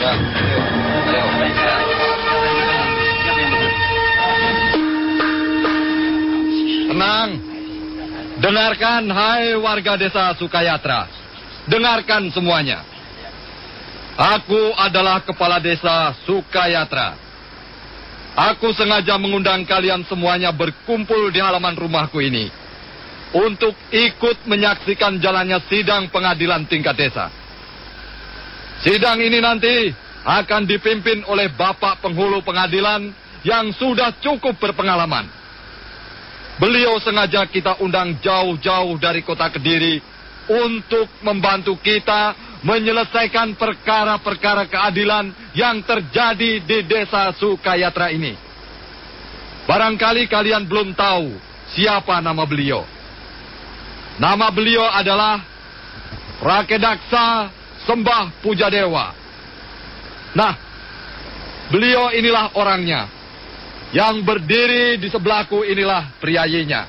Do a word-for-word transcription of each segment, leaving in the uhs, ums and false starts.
Ya, ayo, ayo. Tenang. Dengarkan, hai warga desa Sukayatra. Dengarkan semuanya. Aku adalah kepala desa Sukayatra. Aku sengaja mengundang kalian semuanya berkumpul di halaman rumahku ini untuk ikut menyaksikan jalannya sidang pengadilan tingkat desa. Sidang ini nanti akan dipimpin oleh Bapak Penghulu Pengadilan yang sudah cukup berpengalaman. Beliau sengaja kita undang jauh-jauh dari kota Kediri untuk membantu kita menyelesaikan perkara-perkara keadilan yang terjadi di desa Sukayatra ini. Barangkali kalian belum tahu siapa nama beliau. Nama beliau adalah Rakedaksa Sembah Pujadewa. Nah, beliau inilah orangnya. Yang berdiri di sebelahku inilah priayinya.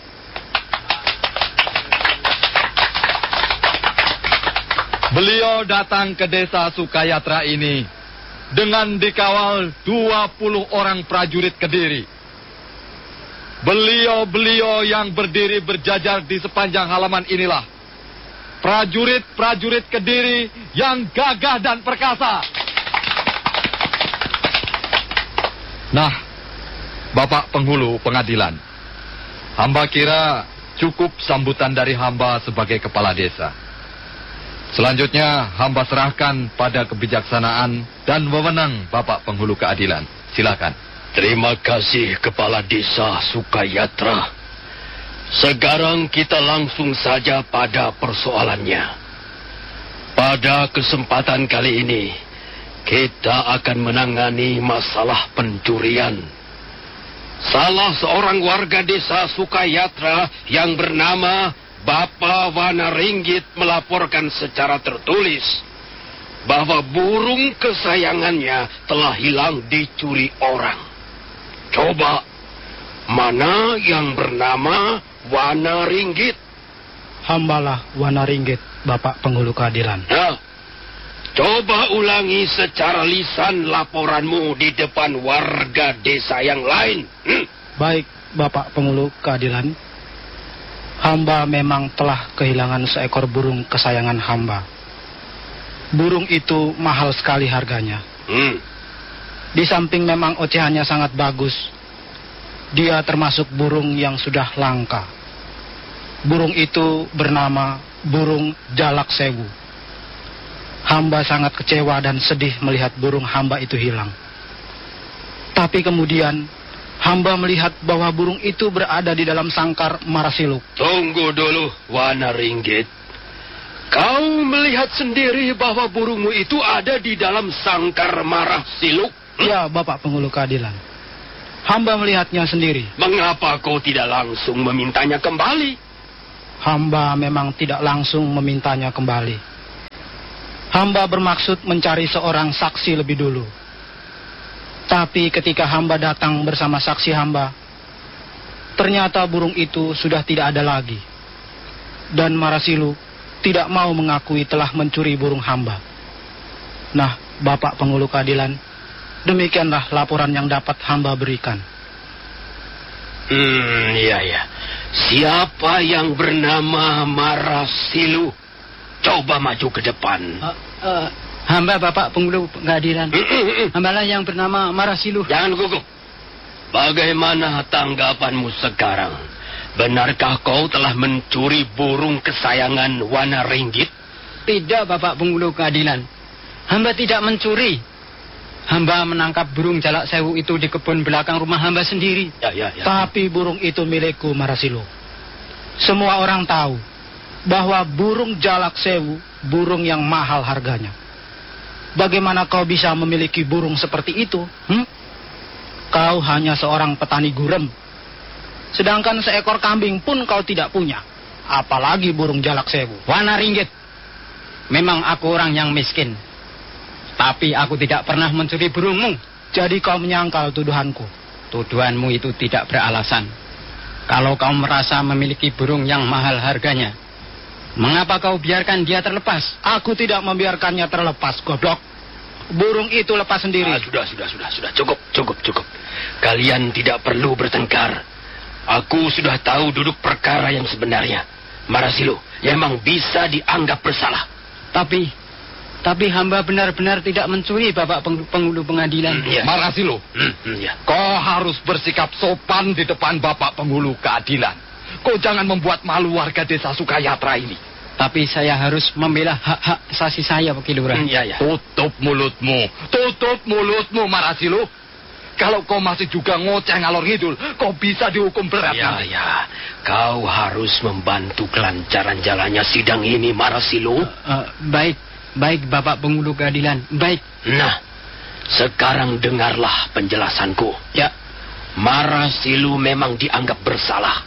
Beliau datang ke desa Sukayatra ini dengan dikawal dua puluh orang prajurit Kediri. Beliau-beliau yang berdiri berjajar di sepanjang halaman inilah prajurit-prajurit Kediri yang gagah dan perkasa. Nah, Bapak Penghulu Pengadilan, hamba kira cukup sambutan dari hamba sebagai kepala desa. Selanjutnya, hamba serahkan pada kebijaksanaan dan wewenang Bapak Penghulu Keadilan. Silakan. Terima kasih Kepala Desa Sukayatra. Sekarang kita langsung saja pada persoalannya. Pada kesempatan kali ini, kita akan menangani masalah pencurian. Salah seorang warga desa Sukayatra yang bernama Bapak Wanaringgit melaporkan secara tertulis bahwa burung kesayangannya telah hilang dicuri orang. Coba, mana yang bernama Wanaringgit? Hambalah Wanaringgit, Bapak Penghulu Keadilan. Nah, coba ulangi secara lisan laporanmu di depan warga desa yang lain. Hmm? Baik, Bapak Penghulu Keadilan. Hamba memang telah kehilangan seekor burung kesayangan hamba. Burung itu mahal sekali harganya. Hmm. Di samping memang ocehannya sangat bagus, dia termasuk burung yang sudah langka. Burung itu bernama burung jalak sewu. Hamba sangat kecewa dan sedih melihat burung hamba itu hilang. Tapi kemudian hamba melihat bahwa burung itu berada di dalam sangkar Marasiluk. Tunggu dulu, Wanaringgit. Kau melihat sendiri bahwa burungmu itu ada di dalam sangkar Marasiluk? Ya, Bapak Penghulu Keadilan. Hamba melihatnya sendiri. Mengapa kau tidak langsung memintanya kembali? Hamba memang tidak langsung memintanya kembali. Hamba bermaksud mencari seorang saksi lebih dulu. Tapi ketika hamba datang bersama saksi hamba, ternyata burung itu sudah tidak ada lagi. Dan Marasilu tidak mau mengakui telah mencuri burung hamba. Nah, Bapak Penghulu Keadilan, demikianlah laporan yang dapat hamba berikan. Hmm, iya, ya. Siapa yang bernama Marasilu? Coba maju ke depan. Uh, uh, hamba Bapak Penghulu Keadilan. Hambalah yang bernama Marasilu. Jangan gugup. Bagaimana tanggapanmu sekarang? Benarkah kau telah mencuri burung kesayangan Wanaringgit? Tidak, Bapak Penghulu Keadilan. Hamba tidak mencuri. Hamba menangkap burung jalak sewu itu di kebun belakang rumah hamba sendiri. Ya, ya, ya. Tapi burung itu milikku, Marasilu. Semua orang tahu bahwa burung jalak sewu burung yang mahal harganya. Bagaimana kau bisa memiliki burung seperti itu? Hmm? Kau hanya seorang petani gurem. Sedangkan seekor kambing pun kau tidak punya. Apalagi burung jalak sewu. Wanaringgit, memang aku orang yang miskin. Tapi aku tidak pernah mencuri burungmu. Jadi kau menyangkal tuduhanku. Tuduhanmu itu tidak beralasan. Kalau kau merasa memiliki burung yang mahal harganya, mengapa kau biarkan dia terlepas? Aku tidak membiarkannya terlepas, goblok. burung itu lepas sendiri. Ah, sudah, sudah, sudah, sudah. Cukup, cukup, cukup. Kalian tidak perlu bertengkar. Aku sudah tahu duduk perkara yang sebenarnya. Marasilo memang bisa dianggap bersalah. Tapi, tapi hamba benar-benar tidak mencuri, Bapak peng- penghulu pengadilan. Hmm, ya. Marasilo, Hmm, hmm, ya. kau harus bersikap sopan di depan Bapak penghulu keadilan. Kau jangan membuat malu warga desa Sukayatra ini. Tapi saya harus membela hak-hak asasi saya, Pak Kilurah. Hmm, ya, ya. Tutup mulutmu, tutup mulutmu, Marasilo. Kalau kau masih juga ngoceh ngalor ngidul, kau bisa dihukum berat Ya, nanti. ya. Kau harus membantu kelancaran jalannya sidang ini, Marasilo. Uh, baik, baik Bapak penghulu keadilan. Baik. Nah, sekarang dengarlah penjelasanku. Ya. Marasilo memang dianggap bersalah.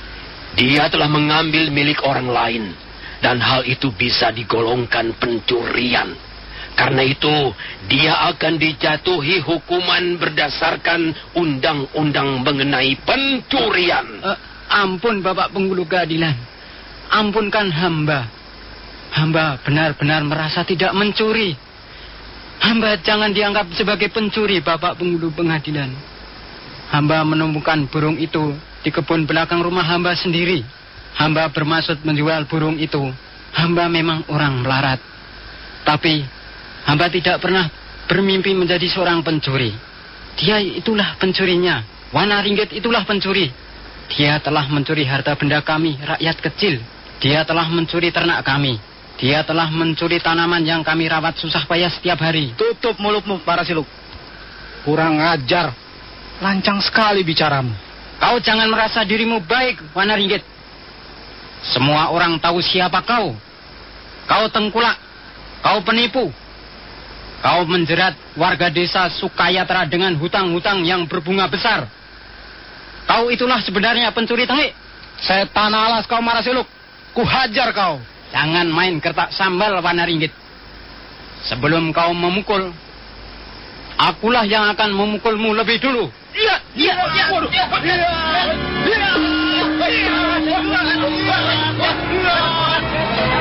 Dia telah mengambil milik orang lain. Dan hal itu bisa digolongkan pencurian. Karena itu, dia akan dijatuhi hukuman berdasarkan undang-undang mengenai pencurian. Uh, ampun Bapak penghulu keadilan. Ampunkan hamba. Hamba benar-benar merasa tidak mencuri. Hamba jangan dianggap sebagai pencuri, Bapak penghulu pengadilan. Hamba menemukan burung itu di kebun belakang rumah hamba sendiri. Hamba bermaksud menjual burung itu. Hamba memang orang melarat. Tapi hamba tidak pernah bermimpi menjadi seorang pencuri. Dia itulah pencurinya. Wana Ringgit itulah pencuri. Dia telah mencuri harta benda kami, rakyat kecil. Dia telah mencuri ternak kami. Dia telah mencuri tanaman yang kami rawat susah payah setiap hari. Tutup mulutmu, Marasilo. Kurang ajar. Lancang sekali bicaramu. Kau jangan merasa dirimu baik, Wana Ringgit. Semua orang tahu siapa kau. Kau tengkulak. Kau penipu. Kau menjerat warga desa Sukayatra dengan hutang-hutang yang berbunga besar. Kau itulah sebenarnya pencuri tahi. Setan alas kau, Marasilo. Kuhajar kau. Jangan main kertak sambal, Wana Ringgit. Sebelum kau memukul, akulah yang akan memukulmu lebih dulu. Iya, iya, iya. Waduh. Iya, iya.